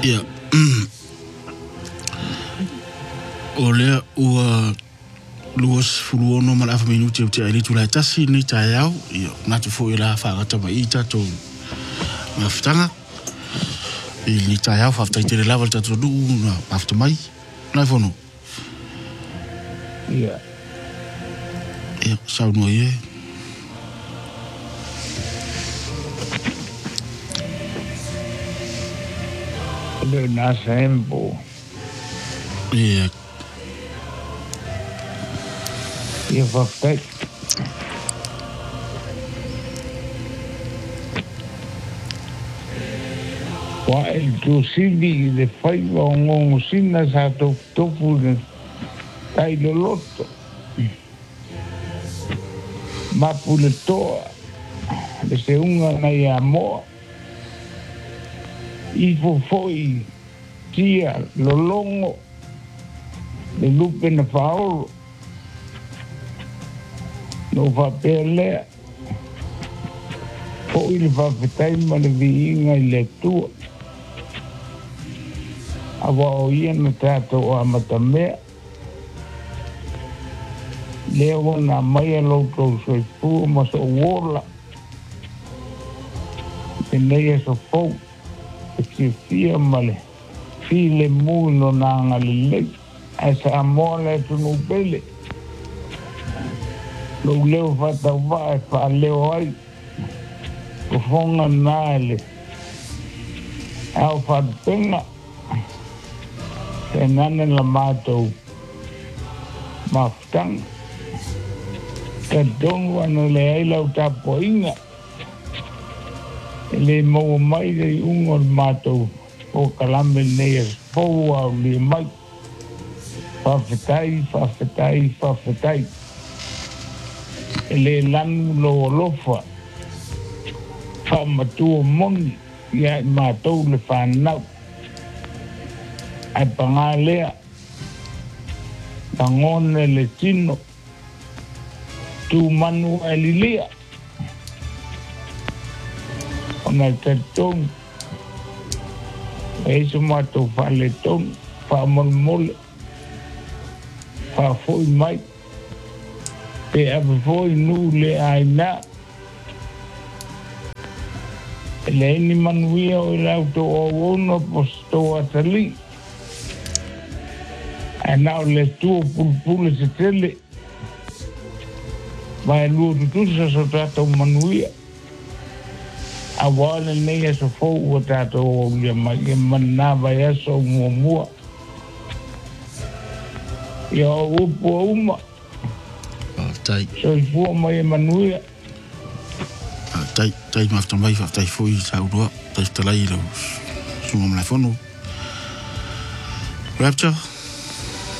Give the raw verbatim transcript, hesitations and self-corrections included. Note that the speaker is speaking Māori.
Ia. O lea ua luas fuluono ma lafa minuti o te aile tu lai tasi ni tai au. Ia, natu fo i la whaagata ma i tatou mawhitanga. I ni tai au whaftai tere lava tatou nuu na mawhita mai. Nai whono. Ia. Ia, saunua ie. Leo nasa embo. Ia. Ia whaftai. Wa el tu sili de whai wa ngongo sina sa tofu tofu de tai loloto. Mapu le toa. De se unga na ia moa. I fo foi tia lolongo. Le lupe na whaoro. No whapea lea. Fo i le whawhetai ma le vi inga i le tua. Awa o ia na tātou a matamea. Leo na mai a loutou soi pua ma so wola. E nei e so fau. E ki fia male. Fi le mui no nanga le lei. E sa moa le tunu pele. Lo leo whatau wa e wha leo ai. Ko fonga nāle. Au whatpenga. E nane la mātou mawhtanga. Ka donu anu le ailau tapo inga. E le mau mai rei ungo mātou o kalame nei e fau au le mai. Whawhetai, whawhetai, whawhetai. E le lanu lo lofa. Whamatua moni ia i mātou le whanau. Ai pangalea, pangone le tino, tu manu e lilia. Ona te tonu, e iso mātou whale tonu, whamolmole, whafoi mai, pe awafoi nu le aina. E le ini manuia o i lauto o ono posto atali. E nao le tuo pulpule se tele. Vai luo tutusa so tātou manuia. A wale nei e so fau o tātou o ia mai e manā vai aso mua mua. Ia o upu o uma. Tai. So i fua mai e manuia. Tai, tai mafta mai, whaftai fui sa urua. Tai talai lau sunga mla whono. Rapture.